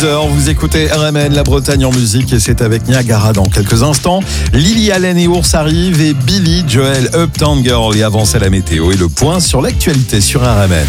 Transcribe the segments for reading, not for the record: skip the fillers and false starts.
6h, vous écoutez RMN, la Bretagne en musique, et c'est avec Niagara dans quelques instants. Lily Allen et Ours arrivent et Billy Joel, Uptown Girl. Et avant, c'est la météo et le point sur l'actualité sur RMN.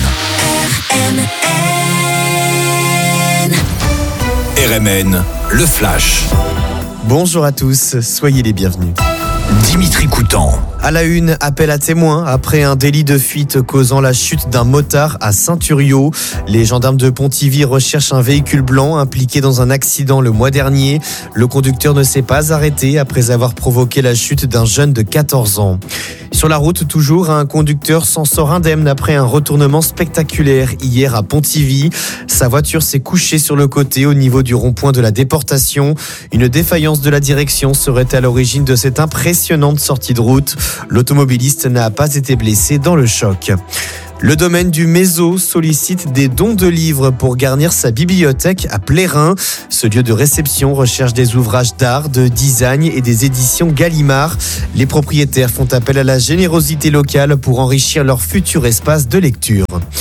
RMN, le Flash. Bonjour à tous, soyez les bienvenus. Dimitri Coutan. À la une, appel à témoins après un délit de fuite causant la chute d'un motard à Saint-Thuriau. Les gendarmes de Pontivy recherchent un véhicule blanc impliqué dans un accident le mois dernier. Le conducteur ne s'est pas arrêté après avoir provoqué la chute d'un jeune de 14 ans. Sur la route, toujours, un conducteur s'en sort indemne après un retournement spectaculaire hier à Pontivy. Sa voiture s'est couchée sur le côté au niveau du rond-point de la déportation. Une défaillance de la direction serait à l'origine de cette impressionnante sortie de route. L'automobiliste n'a pas été blessé dans le choc. Le domaine du Méso sollicite des dons de livres pour garnir sa bibliothèque à Plérin. Ce lieu de réception recherche des ouvrages d'art, de design et des éditions Gallimard. Les propriétaires font appel à la générosité locale pour enrichir leur futur espace de lecture.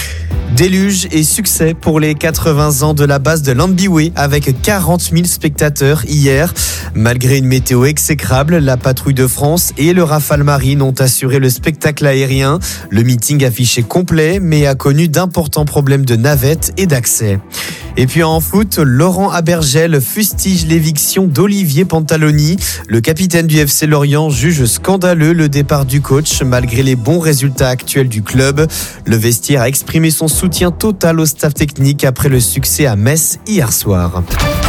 Déluge et succès pour les 80 ans de la base de Lambiway avec 40 000 spectateurs hier. Malgré une météo exécrable, la Patrouille de France et le Rafale Marine ont assuré le spectacle aérien. Le meeting affiché complet mais a connu d'importants problèmes de navette et d'accès. Et puis en foot, Laurent Abergel fustige l'éviction d'Olivier Pantaloni. Le capitaine du FC Lorient juge scandaleux le départ du coach malgré les bons résultats actuels du club. Le vestiaire a exprimé son soutien total au staff technique après le succès à Metz hier soir.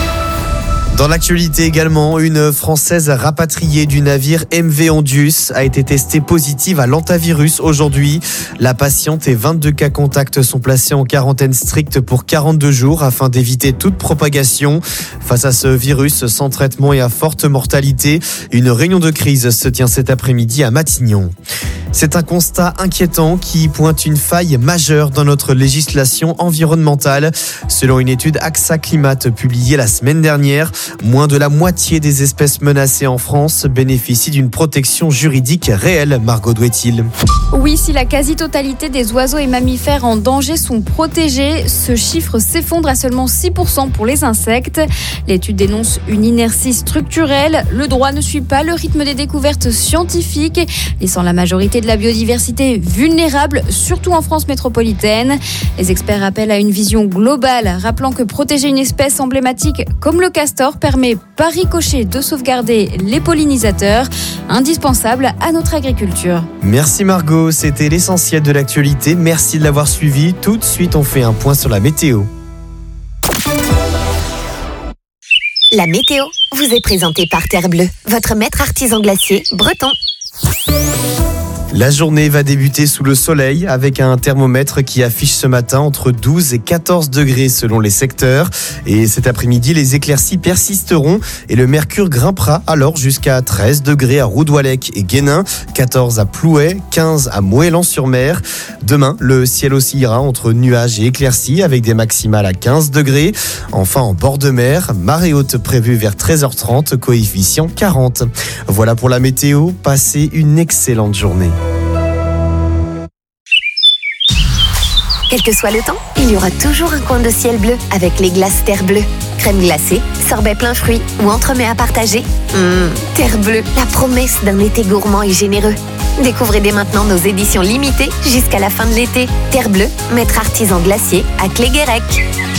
Dans l'actualité également, une Française rapatriée du navire MV Ondius a été testée positive à l'hantavirus aujourd'hui. La patiente et 22 cas contacts sont placés en quarantaine stricte pour 42 jours afin d'éviter toute propagation. Face à ce virus sans traitement et à forte mortalité, une réunion de crise se tient cet après-midi à Matignon. C'est un constat inquiétant qui pointe une faille majeure dans notre législation environnementale. Selon une étude AXA Climat publiée la semaine dernière, moins de la moitié des espèces menacées en France bénéficient d'une protection juridique réelle, Margot Douetil. Oui, si la quasi-totalité des oiseaux et mammifères en danger sont protégés, ce chiffre s'effondre à seulement 6% pour les insectes. L'étude dénonce une inertie structurelle. Le droit ne suit pas le rythme des découvertes scientifiques, laissant la majorité de la biodiversité vulnérable, surtout en France métropolitaine. Les experts appellent à une vision globale, rappelant que protéger une espèce emblématique comme le castor permet par ricochet de sauvegarder les pollinisateurs, indispensables à notre agriculture. Merci Margot, c'était l'essentiel de l'actualité. Merci de l'avoir suivi. Tout de suite, on fait un point sur la météo. La météo vous est présentée par Terre Bleue, votre maître artisan glacier breton. La journée va débuter sous le soleil avec un thermomètre qui affiche ce matin entre 12 et 14 degrés selon les secteurs. Et cet après-midi, les éclaircies persisteront et le mercure grimpera alors jusqu'à 13 degrés à Roudouallec et Guénin, 14 à Plouay, 15 à Moëlan-sur-Mer. Demain, le ciel oscillera entre nuages et éclaircies avec des maximales à 15 degrés. Enfin, en bord de mer, marée haute prévue vers 13h30, coefficient 40. Voilà pour la météo, passez une excellente journée. Quel que soit le temps, il y aura toujours un coin de ciel bleu avec les glaces Terre Bleue. Crème glacée, sorbet plein fruits ou entremets à partager. Terre Bleue, la promesse d'un été gourmand et généreux. Découvrez dès maintenant nos éditions limitées jusqu'à la fin de l'été. Terre Bleue, maître artisan glacier à Cléguérec.